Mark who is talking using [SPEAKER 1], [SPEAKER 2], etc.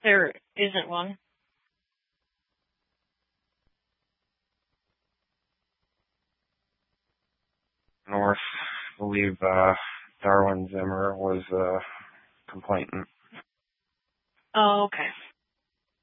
[SPEAKER 1] There isn't one.
[SPEAKER 2] North, I believe Darwin Zimmer was a complainant.
[SPEAKER 1] Oh, okay.